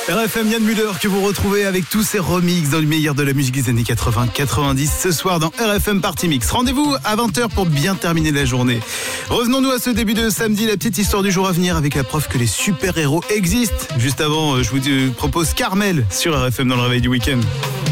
RFM, Yann Müller que vous retrouvez avec tous ses remixes dans le meilleur de la musique des années 80-90 ce soir dans RFM Party Mix. Rendez-vous à 20h pour bien terminer la journée. Revenons-nous à ce début de samedi, la petite histoire du jour à venir avec la preuve que les super-héros existent. Juste avant, je vous propose Carmel sur RFM dans le réveil du week-end.